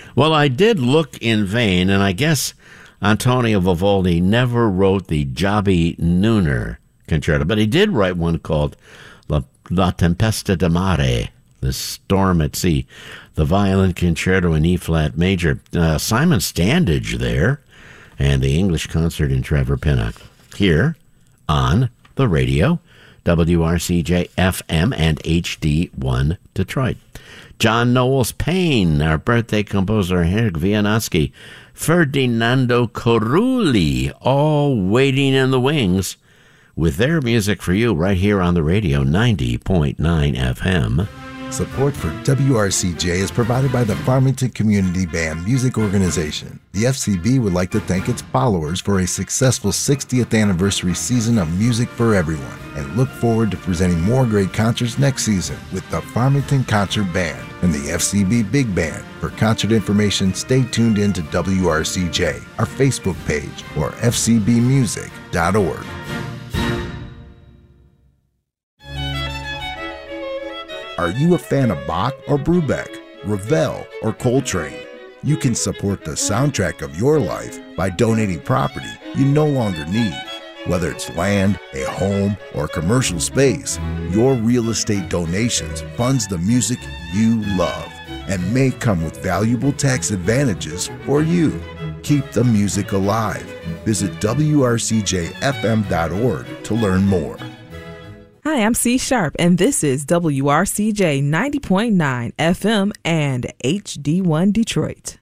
Well, I did look in vain, and I guess Antonio Vivaldi never wrote the Giobbe Nooner concerto, but he did write one called La Tempesta di Mare, The Storm at Sea, the violin concerto in E-flat major. Simon Standage there, and the English concert in Trevor Pinnock. Here on the radio, WRCJ FM and HD1 Detroit. John Knowles Payne, our birthday composer, Henryk Wieniawski, Ferdinando Corulli, all waiting in the wings with their music for you right here on the radio, 90.9 FM. Support for WRCJ is provided by the Farmington Community Band Music Organization. The FCB would like to thank its followers for a successful 60th anniversary season of music for everyone and look forward to presenting more great concerts next season with the Farmington Concert Band and the FCB Big Band. For concert information, stay tuned in to WRCJ, our Facebook page, or fcbmusic.org. Are you a fan of Bach or Brubeck, Ravel or Coltrane? You can support the soundtrack of your life by donating property you no longer need. Whether it's land, a home, or commercial space, your real estate donations funds the music you love and may come with valuable tax advantages for you. Keep the music alive. Visit WRCJFM.org to learn more. Hi, I'm C Sharp, and this is WRCJ 90.9 FM and HD1 Detroit.